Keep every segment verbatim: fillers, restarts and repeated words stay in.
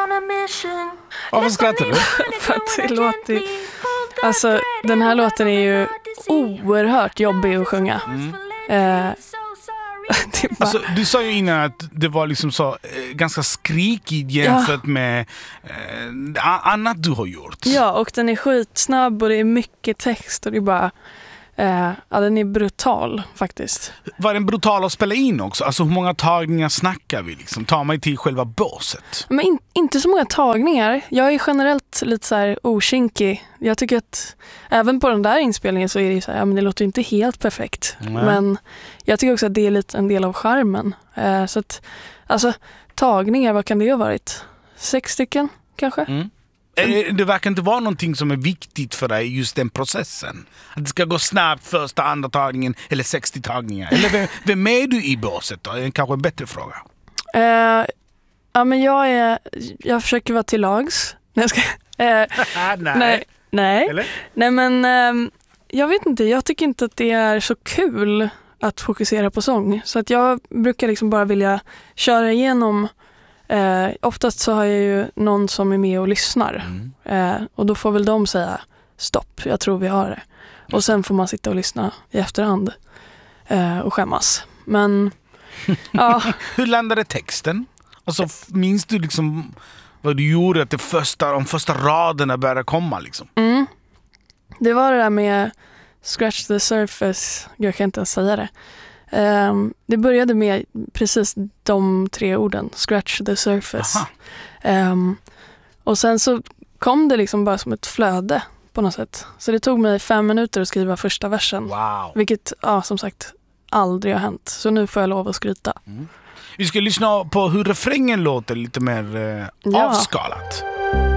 Varför skrattar du? För att det låter... Alltså, den här låten är ju oerhört jobbig att sjunga. Mm. Eh, bara... alltså, du sa ju innan att det var liksom så eh, ganska skrikig jämfört ja. med eh, annat du har gjort. Ja, och den är skitsnabb och det är mycket text och det är bara... Uh, ja, den är brutal faktiskt. Var den brutal att spela in också? Alltså hur många tagningar snackar vi liksom? Tar man till själva båset? Men in, inte så många tagningar. Jag är generellt lite så här okinkig. Jag tycker att även på den där inspelningen så är det så här, ja, men det låter inte helt perfekt. Mm. Men jag tycker också att det är lite en del av charmen. Uh, så att, alltså tagningar, vad kan det ha varit? Sex stycken kanske? Mm. Det verkar inte vara någonting som är viktigt för dig just den processen. Att det ska gå snabbt första, andra tagningen eller sextio tagningar. Eller vem, vem är du i båset då? Det är kanske en bättre fråga. Uh, ja, men jag är... Jag försöker vara till lags. Nej, ska, uh, nej. nej. Nej. Eller? Nej, men uh, jag vet inte. Jag tycker inte att det är så kul att fokusera på sång. Så att jag brukar liksom bara vilja köra igenom... Eh, oftast så har jag ju någon som är med och lyssnar mm. eh, och då får väl de säga stopp, jag tror vi har det och sen får man sitta och lyssna i efterhand eh, och skämmas. Men ja. Hur landade texten? Alltså, minns du liksom vad du gjorde att det första, de första raderna började komma liksom? Mm. Det var det där med scratch the surface, jag kan inte ens säga det. Um, det började med precis de tre orden, scratch the surface. Um, och sen så kom det liksom bara som ett flöde på något sätt. Så det tog mig fem minuter att skriva första versen. Wow. Vilket, ja, som sagt, aldrig har hänt. Så nu får jag lov att skryta. Mm. Vi ska lyssna på hur refrängen låter lite mer eh, ja. avskalat.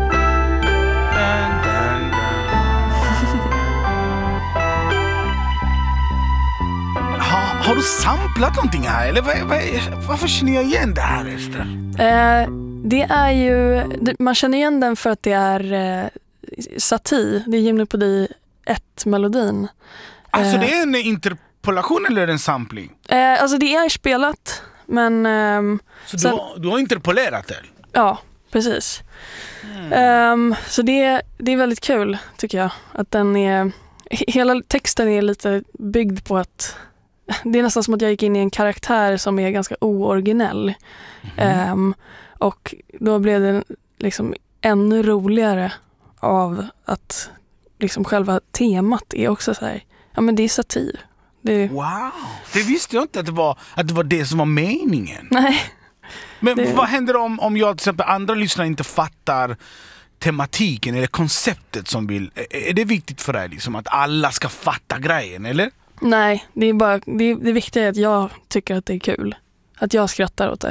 Har du samplat någonting här? Eller vad, vad, varför känner jag igen det här, Ester? Eh, det är ju... Man känner igen den för att det är eh, satir. Det är Jeopardy ett-melodin. Alltså eh, det är en interpolation eller är det en sampling? Eh, alltså det är spelat, men... Eh, så sen, du, har, du har interpolerat det? Ja, precis. Mm. Eh, så det, det är väldigt kul, tycker jag. Att den är... Hela texten är lite byggd på att... Det är nästan som att jag gick in i en karaktär som är ganska ooriginell. Mm. Um, och då blev det liksom ännu roligare av att liksom själva temat är också så här, ja men det är satir. Det... Wow, det visste jag inte att det var, att det var det som var meningen. Nej. Men det... vad händer om, om jag till exempel andra lyssnare inte fattar tematiken eller konceptet som vill, är det viktigt för dig liksom att alla ska fatta grejen, eller? Nej, det är bara det, det viktiga är att jag tycker att det är kul. Att jag skrattar åt det.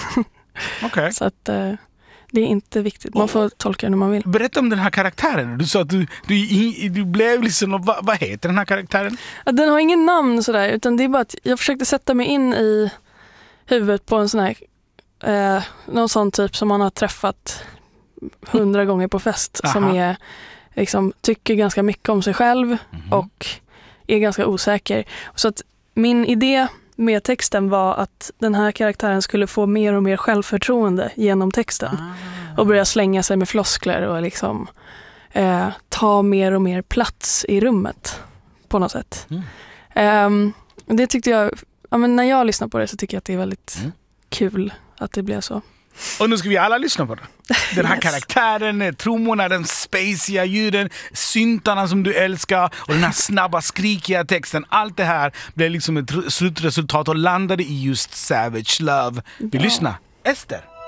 Okay. Så att eh, det är inte viktigt. Man får tolka det när man vill. Berätta om den här karaktären. Du sa att du, du, du blev liksom, vad, vad heter den här karaktären? Ja, den har ingen namn sådär, utan det är bara att jag försökte sätta mig in i huvudet på en sån här eh, någon sån typ som man har träffat hundra gånger på fest. Som är liksom, tycker ganska mycket om sig själv mm-hmm. och är ganska osäker. Så att min idé med texten var att den här karaktären skulle få mer och mer självförtroende genom texten. Ah. Och börja slänga sig med floskler och liksom eh, ta mer och mer plats i rummet på något sätt. Mm. Um, det tyckte jag, ja, men när jag lyssnar på det så tycker jag att det är väldigt mm. kul att det blev så. Och nu ska vi alla lyssna på det. Den här yes. karaktären, trummorna, den spaciga ljuden, syntarna som du älskar och den här snabba, skrikiga texten. Allt det här blev liksom ett slutresultat och landade i just Savage Love. Vi ja. lyssnar. Ester.